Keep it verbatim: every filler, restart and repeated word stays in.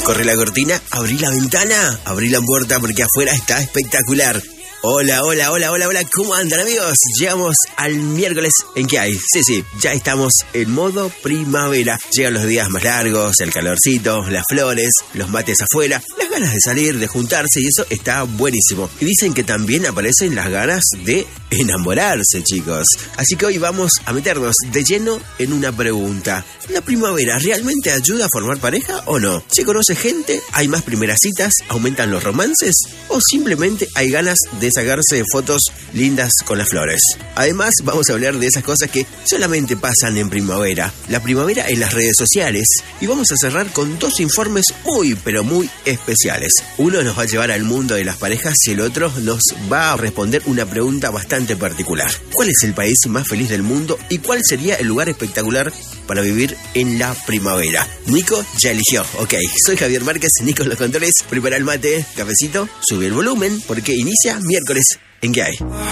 Corre la cortina, abrí la ventana, abrí la puerta porque afuera está espectacular. Hola, hola, hola, hola, hola, ¿cómo andan, amigos? Llegamos al miércoles. ¿En qué hay? Sí, sí, ya estamos en modo primavera. Llegan los días más largos, el calorcito, las flores, los mates afuera, las ganas de salir, de juntarse, y eso está buenísimo. Y dicen que también aparecen las ganas de enamorarse, chicos. Así que hoy vamos a meternos de lleno en una pregunta. ¿La primavera realmente ayuda a formar pareja o no? ¿Se conoce gente? ¿Hay más primeras citas? ¿Aumentan los romances? ¿O simplemente hay ganas de sacarse de fotos lindas con las flores? Además, vamos a hablar de esas cosas que solamente pasan en primavera. La primavera en las redes sociales. Y vamos a cerrar con dos informes muy, pero muy especiales. Uno nos va a llevar al mundo de las parejas y el otro nos va a responder una pregunta bastante particular. ¿Cuál es el país más feliz del mundo y cuál sería el lugar espectacular para vivir en la primavera? Nico ya eligió. Ok, soy Javier Márquez, Nico en los controles. Prepara el mate, cafecito, sube el volumen porque inicia miércoles. ¿En qué hay?